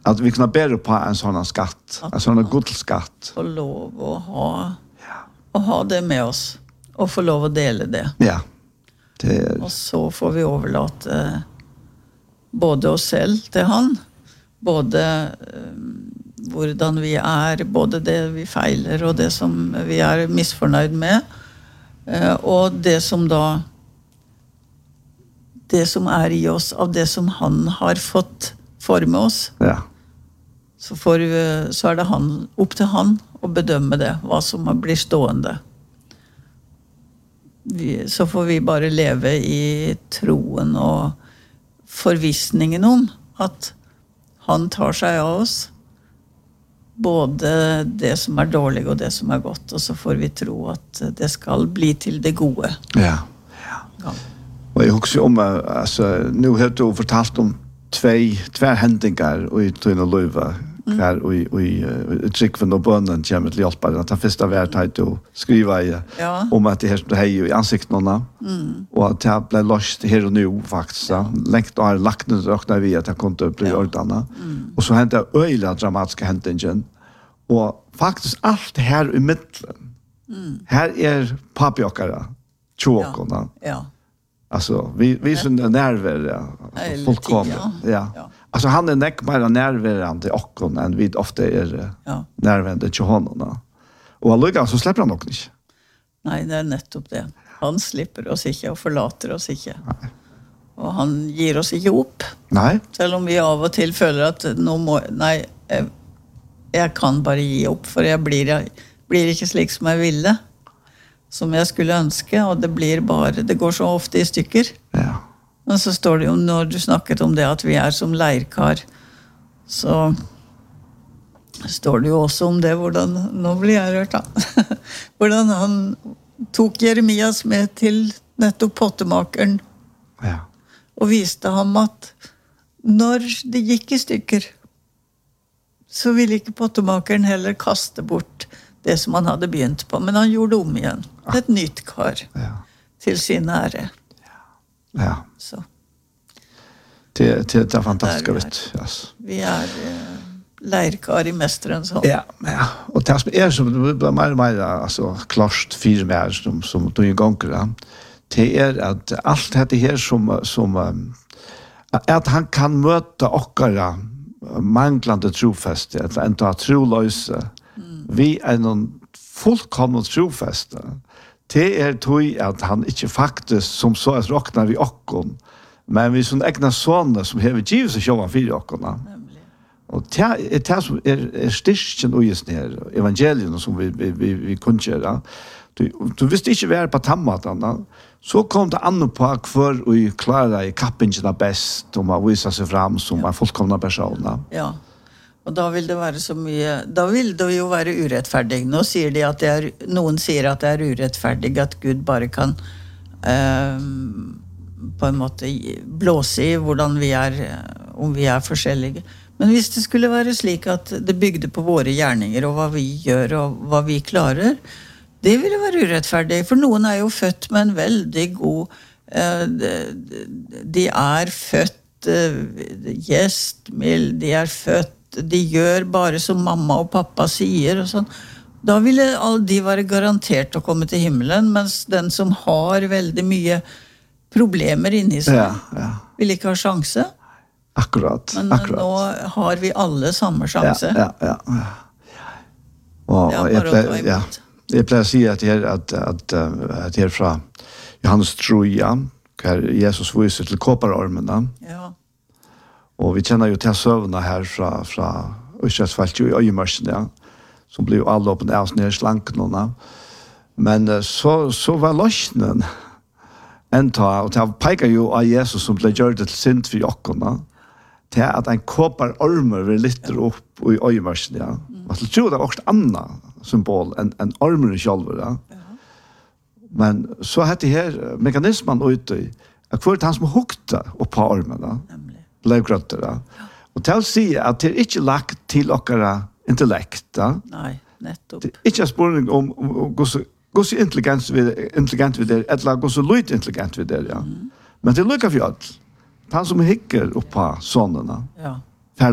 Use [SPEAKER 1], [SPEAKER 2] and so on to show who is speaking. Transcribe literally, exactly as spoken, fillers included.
[SPEAKER 1] att vi kan bära på en sån skatt, en sån guldskatt.
[SPEAKER 2] Få lov att ha och ha det med oss och få lov att dela det.
[SPEAKER 1] Ja. Det är...
[SPEAKER 2] Och så får vi överlåta både oss själv till han, både hvordan vi är, både det vi feiler och det som vi är missförnöjd med. Och det som då det som är i oss av det som han har fått forma oss.
[SPEAKER 1] Ja.
[SPEAKER 2] Så får vi, så är det han upp till han att bedöma det vad som blir stående. Vi, så får vi bara leva i troen och förvissningen om att han tar sig av oss både det som är dåligt och det som är gott, och så får vi tro att det ska bli till det gode.
[SPEAKER 1] Ja. Ja. Ja. Och jag också om alltså nu har du fortalt om två två händingar och i Tuna Löva här och i och i tryckven och bönen kommer till hjälp att ta första värd att du skriva i
[SPEAKER 2] ja.
[SPEAKER 1] om att det här det hej i ansiktena
[SPEAKER 2] mm.
[SPEAKER 1] och att det blir lost här och nu faktiskt ja. Längt har lagt nu räknar vi att det kunde bli ja. Ordna mm. och så hände öliga dramatiska händelser och faktiskt allt här i mitten mm. här är papjokara tjokorna
[SPEAKER 2] ja. Ja.
[SPEAKER 1] Alltså vi vi som är närvarande ja, fullkomligt ja. Ja. Ja. Alltså han är näck mer närvarande och än vi ofta är ja. Närvarande till honom. Och alltså så släpper han också inte.
[SPEAKER 2] Nej, det är nettopp det. Han slipper oss inte och förlater oss inte. Nej. Och han ger oss inte upp.
[SPEAKER 1] Nej.
[SPEAKER 2] Selv om vi av och till føler att nå må, nej, jag, jag kan bara ge upp för jag blir jag blir inte slik som jag ville. Som jag skulle önska, och det blir bara det går så ofta i stycken.
[SPEAKER 1] Ja.
[SPEAKER 2] Men så står det ju när du snackat om det att vi är som leirkar, så står det ju också om det hvordan nu blir jag rört då. Hvordan han tog Jeremias med till nettopp pottemakeren.
[SPEAKER 1] Ja.
[SPEAKER 2] Och visste ham att när det gick i stycken så ville inte pottemakeren heller kasta bort det som han hade begynt på, men han gjorde om igen. Ja. Ett nytt kar. Ja. Till sin ära.
[SPEAKER 1] Ja. Ja.
[SPEAKER 2] Så.
[SPEAKER 1] Det det är fantastiskt vet. Yes.
[SPEAKER 2] Vi är uh, leirkar i mästerens hånd.
[SPEAKER 1] Ja, ja. Och det som är som det blir mer och mer alltså klart fyra mer som som då ju gånger. Det är att allt det här som som um, att han kan möta okkara manglande trofäste, att inte trolösa. Mm. Vi är någon fullkomligt trofäste. Det är tog att han inte faktiskt som så att räknar vi okkon. Men vi som egna såna som har givet sig själva för okkorna. Och det är det som är, är styrken och just här evangelien som vi vi vi, vi kunde göra. Du, du visste inte vara på tammatarna. Så kom det an på kvar och klara i kappingen bäst om att visa sig fram som ja. En fullkomna person.
[SPEAKER 2] Ja. Och då vill det vara så mycket, då vill det ju vara orättfärdigt. Nu säger de att det är någon säger att det är orättfärdigt att Gud bara kan um, på en måte blåsa i hvordan vi är om vi är forskjellige. Men hvis det skulle vara slik att det byggde på våra gärningar och vad vi gör och vad vi klarar, det ville vara orättfärdigt, för någon är ju fött med en väldigt god uh, de, de är fött uh, gästmild, de är fött, de gör bara som mamma och pappa säger och sånt. Då ville all de vara garanterat att komma till himlen, men den som har väldigt mycket problemer inne i sig
[SPEAKER 1] ja, ja.
[SPEAKER 2] Vill inte ha chanse.
[SPEAKER 1] Akkurat.
[SPEAKER 2] Men
[SPEAKER 1] akkurat.
[SPEAKER 2] nu har vi alla samma chanse.
[SPEAKER 1] Ja, ja, ja. Och ja, jag plä, ja. Jag plötsligt säga att det att att att det är från Johannes Troja, där Jesus visar till kopparormarna.
[SPEAKER 2] Ja.
[SPEAKER 1] Och vi känner ju till sövna här från från Östgötsfalt i Öjemarsen, ja. Som blev alla upp och ner slanknorna. Men så så var lösningen enta och det pekar ju av Jesus som blev gjort till synd för jockorna. Det är att en kopparormar vill lyfta upp i öjemarsen, ja. Mm. Jag tror det var också annan symbol än en ormen själv, ja. Ja. Men så hade det här mekanismen ute i att för han som hukta upp på armarna. Blev grötter, ja. Och till sig att det är inte lagt till åkara intellekt, ja.
[SPEAKER 2] Nej, nettopp.
[SPEAKER 1] Det är inte spårning om, om, om, om gå så intelligent vid intelligent vid det eller gå så lite intelligent vid det, ja. Mm. Men det lyckas ju att han som hickar upp på sådana.
[SPEAKER 2] Ja.